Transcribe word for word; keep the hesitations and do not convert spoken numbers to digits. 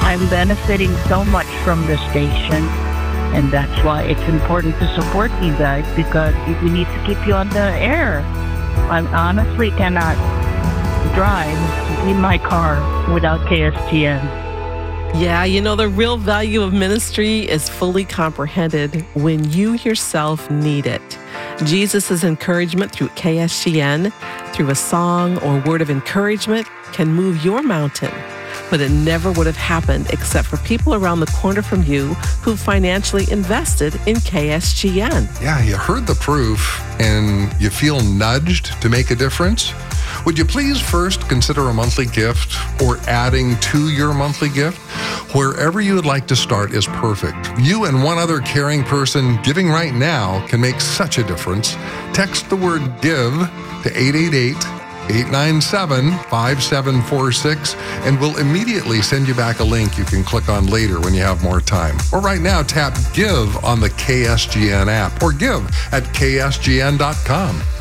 I'm benefiting so much from the station, and that's why it's important to support you guys, because we need to keep you on the air. I honestly cannot drive in my car without K S G N. Yeah, you know, the real value of ministry is fully comprehended when you yourself need it. Jesus' encouragement through K S G N, through a song or word of encouragement, can move your mountain. But it never would have happened except for people around the corner from you who financially invested in K S G N. Yeah, you heard the proof and you feel nudged to make a difference? Would you please first consider a monthly gift or adding to your monthly gift? Wherever you would like to start is perfect. You and one other caring person giving right now can make such a difference. Text the word GIVE to eight eight eight, eight nine seven, five seven four six, and we'll immediately send you back a link you can click on later when you have more time. Or right now, tap GIVE on the K S G N app or give at K S G N dot com.